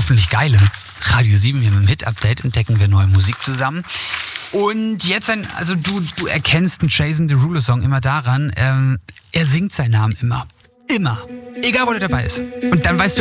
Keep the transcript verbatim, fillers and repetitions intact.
hoffentlich geile. Radio sieben hier mit dem Hit-Update entdecken wir neue Musik zusammen. Und jetzt ein, also du, du erkennst einen Jason Derulo-Song immer daran, ähm, er singt seinen Namen immer. Immer. Egal, wo der dabei ist. Und dann weißt du